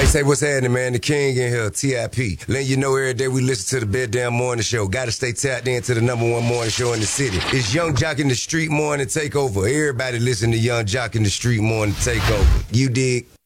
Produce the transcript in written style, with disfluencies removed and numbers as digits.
Say what's happening, man. The King in here, TIP. Letting you know every day we listen to the Bed Down Morning Show. Gotta stay tapped into the #1 morning show in the city. It's Young Jock in the Street Morning Takeover. Everybody listen to Young Jock in the Street Morning Takeover. You dig?